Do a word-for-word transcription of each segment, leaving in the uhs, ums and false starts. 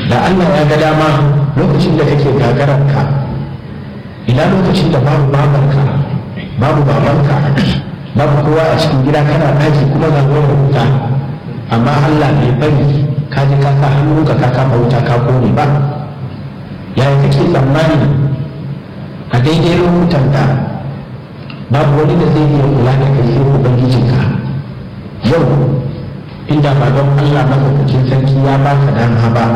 da Allah ya ga dama lokacin da kake gagararka, ina lokacin da babu babarka babu babanka babu kowa a cikin gida kana ɗaki kuma ga wani wuta, amma Allah bai bari ka ji ka sa hannu ka ka kafa wuta ka kone ba. Yaya kake tsammani a daidai lokutan da babu wani da zai iya kula da kai sai ubangijinka? Yau inda ba don Allah madaukakin sarki ya ba ka dama ba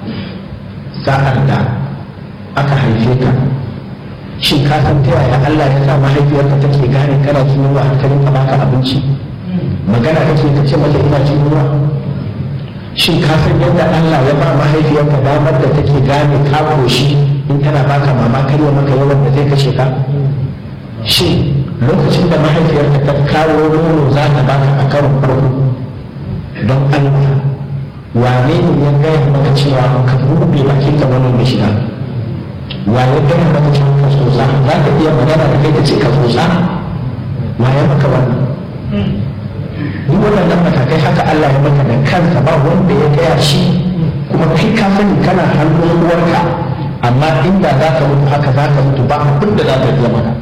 sa'ar da aka haife ka, shin ka san ta yaya Allah ya sa mahaifiyarka take gane kana jin yunwa har ta rinka baka abinci? Magana kake ka ce mata ina jin yunwa? Shin ka san yadda Allah ya ba mahaifiyarka damar da take gane ka koshi in tana baka mama karya maka yawan da zai kashe ka? Shin lokacin da mahaifiyarka ta kawo nono za ta baka a karon farko, don Allah wane ne ya gaya maka cewa ka buɗe bakin ka nono da shiga? Wa ya gaya maka cewa ka tsotsa? Za ka iya magana da kai ka ce ka tsotsa? Wa ya maka wannan? Duk waɗannan matakai haka Allah ya maka da kansa, ba wanda ya gaya shi, kuma kai ka sani kana hannun uwarka, amma inda za ka mutu haka za ka mutu ba abin da za ka iya maka.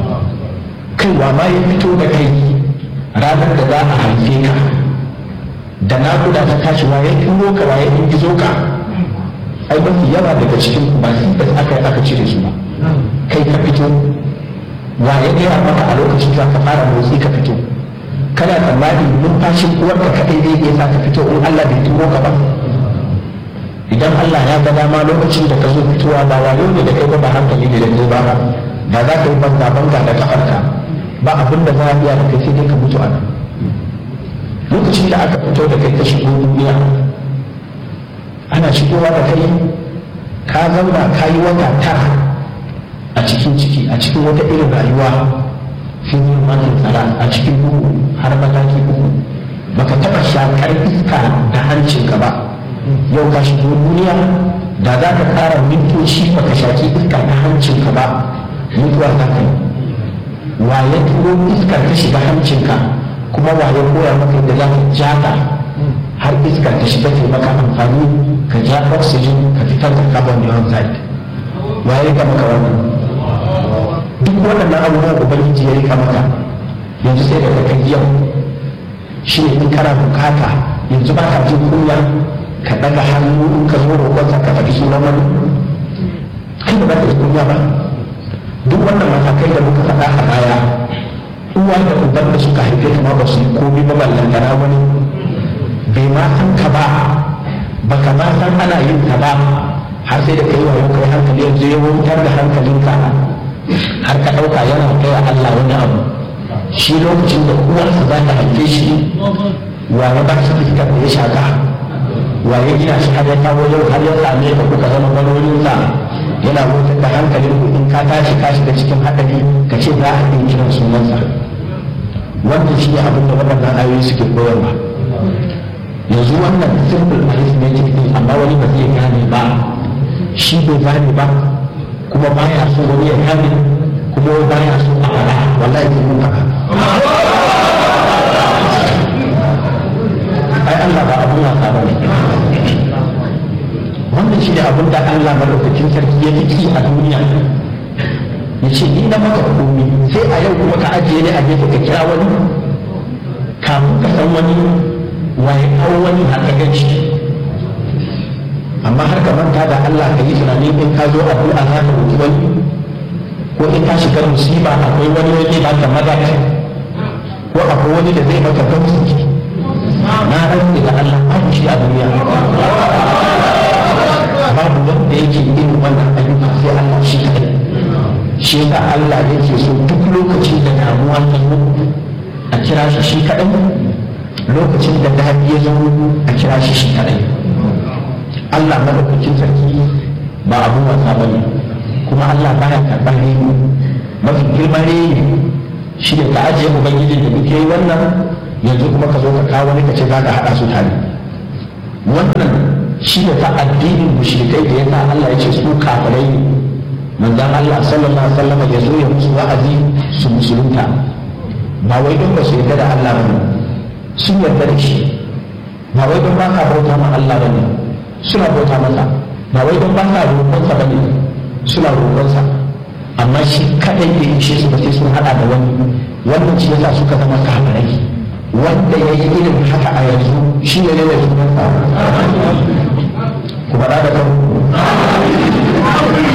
Kai wa ma ya fito da kai ranar da za a haife ka, da naƙuda ta tashi wa ya turo ka wa ya ingizo ka? Ai mafi yawa daga cikin ku ba su da aka yi aka cire su ba, kai ka fito. Wa ya gaya maka a lokacin za ka fara motsi ka fito? Kana tsammani numfashin uwarka kaɗai zai iya sa ka fito in Allah bai turo ka ba? Idan Allah ya ga dama lokacin da ka zo fitowa ba wayo ne da kai ba, ba hankali ne da kai ba, ba za ka yi banza banza da kafarka ba, abin da za a iya da kai sai dai ka mutu a nan. Lokacin da aka fito da kai ka shigo duniya, ana shigowa da kai ka zauna ka yi wata tara a cikin ciki, a cikin wata irin rayuwa sun yi makin tsara a cikin duhu har mataki uku, baka taɓa shakar iska da hancinka ba. Yau ka shigo duniya, da za ka ƙara mintoci baka shaki iska da hancinka ba, mutuwa za ka yi. Wa ya turo iskar ka shiga hancinka, kuma wa ya koya maka da za ka ja ta har iskar ta shiga ta maka amfani, ka ja oxygen ka fitar da carbon dioxide? Wa ya rika maka wannan? Duk waɗannan abubuwan ubangiji ya rika maka. Yanzu sai da ka kai yau shi ne in kana bukata, yanzu ba ka jin kunya ka daga hannu in ka zo roƙonsa ka faɗi sunan wani? Kai ba za ka ji kunya ba. Duk wannan matakai da muka faɗa a baya, uwa da uban da suka haife ka ma ba su yi komai ba, ballantana wani bai ma san ka ba, baka ma san ana yin ta ba, har sai da kai wa kai hankali yanzu ya wutar da hankalinka har ka ɗauka yana kai wa Allah wani abu. Shi lokacin da uwarsa za ta haife shi, wa ya ba shi iskar da ya shaka? Wa ya gina shi har ya kawo yau har ya same ka kuka zama barorinsa? Yana wutar da hankalin ku in ka tashi ka shiga cikin haɗari ka ce za a ɗin kiran sunansa. Wannan shi ne abin da waɗannan ayoyi suke koyarwa. Yanzu wannan simple arithmetic ne, amma wani ba zai gane ba, shi bai gane ba, kuma baya so wani ya gane, kuma baya so a faɗa. Wallahi zai mun faɗa. Ai Allah ba abun wasa ba ne. Wannan shi ne abin da Allah madaukakin sarki ya fi a duniya. Ya ce ni na maka komi, sai a yau kuma ka ajiye ne a gefe ka kira wani, kafin ka san wani waye kawo wani har ka ganci. Amma har ka manta da Allah ka yi tunani in ka zo addu'a za ka roki wani, ko in ka shiga musiba akwai wani wani ba ka madaka, ko akwai wani da zai maka gamsu. Na rantsi da Allah babu shi a duniya. Babu wanda yake irin wannan ayyuka sai Allah shi kadai. Shi yasa Allah yake so duk lokacin da damuwa ta zo a kira shi shi kadai, lokacin da daɗi ya zo a kira shi shi kadai. Allah madaukakin sarki ba abun wasa bane, kuma Allah baya karɓar reni. Mafi girman reni shi ne ka ajiye ubangiji da muke yi wannan, yanzu kuma ka zo ka kawo wani ka ce za ka haɗa su tare. Wannan shi ne ta addinin mushrikai da yasa Allah ya ce su kafirai ne. Manzon Allah sallallahu alaihi wasallam ya zo ya musu wa'azi su musulunta, ba wai don ba su yarda da Allah bane, sun yarda da shi. Ba wai don ba ka bauta ma Allah bane, suna bauta masa. ba wai don ba sa roƙonsa ba ne, suna roƙonsa amma shi kaɗai bai ishe su ba sai sun haɗa da wani. Wannan shi yasa suka zama kafirai. Wanda ya yi irin haka a yanzu shi ne da sunansa ku faɗa da kanku.